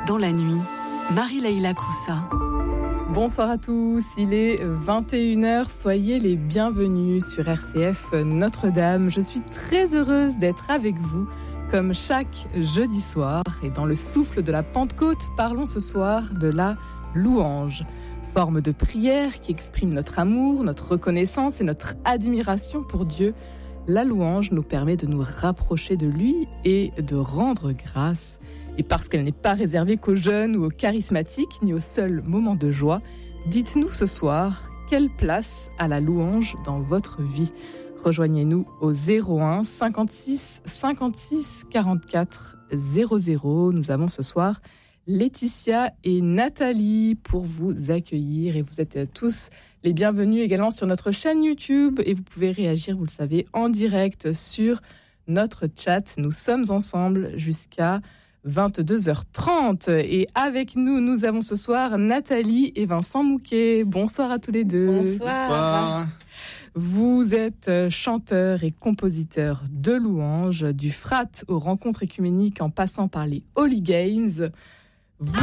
dans la nuit, Marie-Laïla Koussa. Bonsoir à tous, il est 21h, soyez les bienvenus sur RCF Notre-Dame. Je suis très heureuse d'être avec vous comme chaque jeudi soir. Et dans le souffle de la Pentecôte, parlons ce soir de la louange. Forme de prière qui exprime notre amour, notre reconnaissance et notre admiration pour Dieu. La louange nous permet de nous rapprocher de lui et de rendre grâce. Et parce qu'elle n'est pas réservée qu'aux jeunes ou aux charismatiques, ni aux seuls moments de joie, dites-nous ce soir, quelle place a la louange dans votre vie ? Rejoignez-nous au 01 56 56 44 00. Nous avons ce soir Laetitia et Nathalie pour vous accueillir. Et vous êtes tous les bienvenus également sur notre chaîne YouTube. Et vous pouvez réagir, vous le savez, en direct sur notre chat. Nous sommes ensemble jusqu'à 22h30 et avec nous, nous avons ce soir Nathalie et Vincent Mouquet. Bonsoir à tous les deux. Bonsoir. Vous êtes chanteur et compositeur de louanges, du Frat aux rencontres écuméniques en passant par les Holy Games. Vous